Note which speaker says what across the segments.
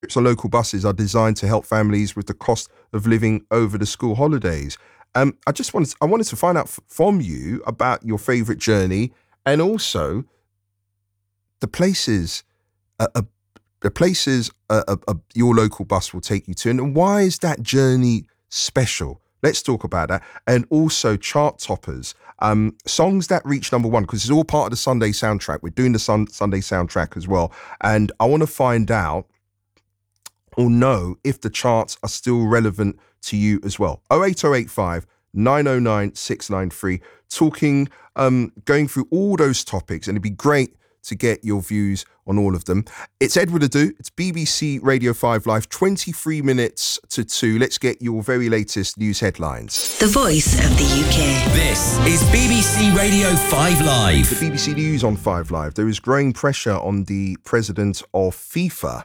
Speaker 1: So local buses are designed to help families with the cost of living over the school holidays. I wanted to find out from you about your favourite journey and also the places your local bus will take you to, and why is that journey special? Let's talk about that. And also chart toppers, songs that reach number one, because it's all part of the Sunday soundtrack. We're doing the Sunday soundtrack as well. And I want to find out or know if the charts are still relevant to you as well. 08085 909 693. Talking, going through all those topics, and it'd be great to get your views on all of them. It's Edward Adu. It's BBC Radio 5 Live, 23 minutes to 2. Let's get your very latest news headlines.
Speaker 2: The voice of the UK.
Speaker 3: This is BBC Radio 5 Live.
Speaker 1: The BBC News on 5 Live. There is growing pressure on the president of FIFA,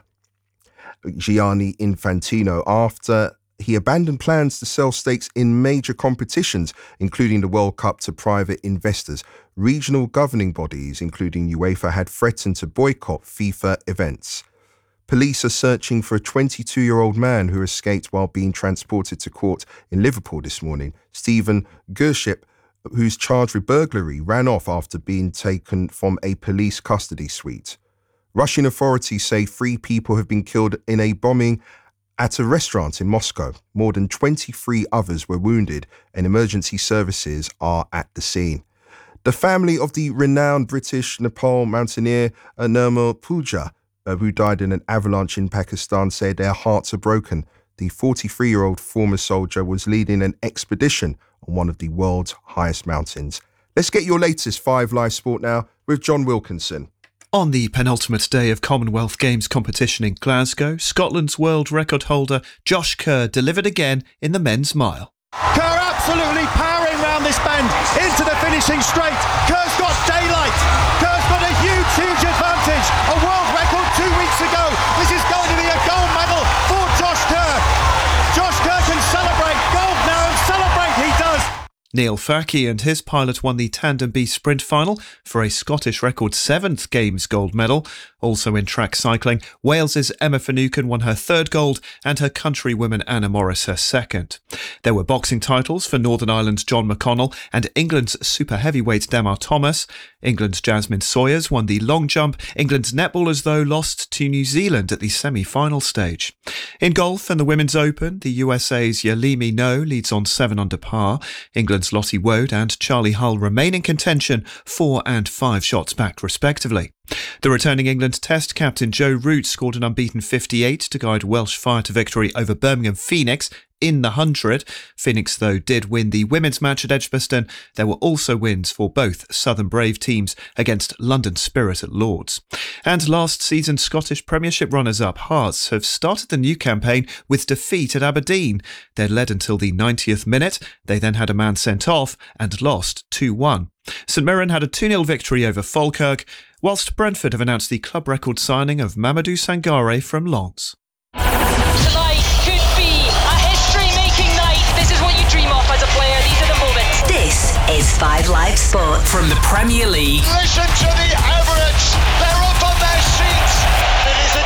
Speaker 1: Gianni Infantino, after he abandoned plans to sell stakes in major competitions, including the World Cup, to private investors. Regional governing bodies, including UEFA, had threatened to boycott FIFA events. Police are searching for a 22-year-old man who escaped while being transported to court in Liverpool this morning. Stephen Gership, who's charged with burglary, ran off after being taken from a police custody suite. Russian authorities say 3 people have been killed in a bombing at a restaurant in Moscow. More than 23 others were wounded, and emergency services are at the scene. The family of the renowned British Nepal mountaineer Nirmal Pooja, who died in an avalanche in Pakistan, said their hearts are broken. The 43-year-old former soldier was leading an expedition on one of the world's highest mountains. Let's get your latest 5 Live Sport now with John Wilkinson.
Speaker 4: On the penultimate day of Commonwealth Games competition in Glasgow, Scotland's world record holder Josh Kerr delivered again in the men's mile.
Speaker 5: Kerr absolutely powering round this bend into the finishing straight. Kerr's got daylight. Kerr's got a huge advantage. A world record 2 weeks ago. This is going to be a gold medal for Josh Kerr. Josh Kerr can celebrate gold now, and celebrate he does.
Speaker 4: Neil Farke and his pilot won the Tandem B sprint final for a Scottish record 7th Games gold medal. Also in track cycling, Wales's Emma Finucane won her 3rd gold and her countrywoman Anna Morris her 2nd. There were boxing titles for Northern Ireland's John McConnell and England's super heavyweight Damar Thomas. England's Jasmine Sawyers won the long jump. England's netballers, though, lost to New Zealand at the semi-final stage. In golf and the Women's Open, the USA's Yalimi No leads on 7 under par. England's Lottie Woad and Charlie Hull remain in contention, 4 and 5 shots back respectively. The returning England Test captain Joe Root scored an unbeaten 58 to guide Welsh Fire to victory over Birmingham Phoenix in the 100. Phoenix, though, did win the women's match at Edgbaston. There were also wins for both Southern Brave teams against London Spirit at Lords. And last season's Scottish Premiership runners-up Hearts have started the new campaign with defeat at Aberdeen. They led until the 90th minute. They then had a man sent off and lost 2-1. St Mirren had a 2-0 victory over Falkirk, whilst Brentford have announced the club record signing of Mamadou Sangare from Lens.
Speaker 6: Tonight could be a history-making night. This is what you dream of as a player. These are the moments.
Speaker 2: This is 5 Live Sport.
Speaker 3: From the Premier League.
Speaker 5: Listen to the Emirates. They're up on their seats. It is a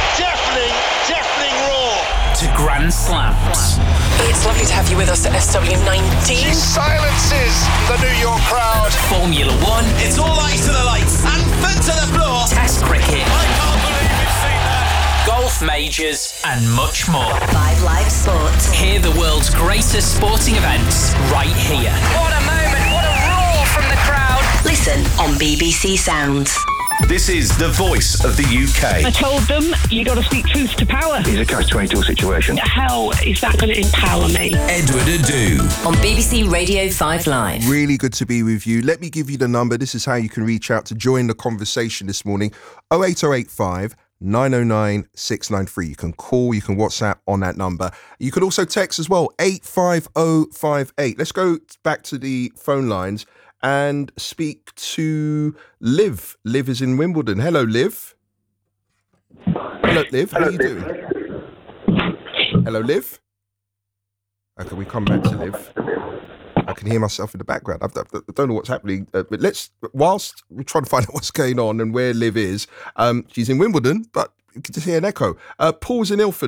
Speaker 5: deafening roar.
Speaker 3: To Grand Slams.
Speaker 7: It's lovely to have you with us at SW19.
Speaker 5: She silences the New York crowd.
Speaker 3: Formula 1.
Speaker 8: It's all eyes to the lights and foot to the floor.
Speaker 3: Test cricket.
Speaker 8: I can't believe you've seen that.
Speaker 3: Golf majors and much more.
Speaker 2: 5 Live Sport.
Speaker 3: Hear the world's greatest sporting events right here.
Speaker 6: What a moment. What a roar from the crowd.
Speaker 2: Listen on BBC Sounds.
Speaker 9: This is the voice of the UK.
Speaker 10: I told them, you got to speak truth to power.
Speaker 9: It's a catch-22 situation.
Speaker 10: How is that going to empower me?
Speaker 3: Edward Adu.
Speaker 2: On BBC Radio 5 Live.
Speaker 1: Really good to be with you. Let me give you the number. This is how you can reach out to join the conversation this morning. 08085 909 693. You can call, you can WhatsApp on that number. You can also text as well, 85058. Let's go back to the phone lines and speak to Liv. Liv is in Wimbledon. Hello, Liv. Hello, Liv. How are you doing? Hello, Liv. Okay, we come back to Liv. I can hear myself in the background. I don't know what's happening. But whilst we're trying to find out what's going on and where Liv is, she's in Wimbledon, but you can just hear an echo. Paul's in Ilford.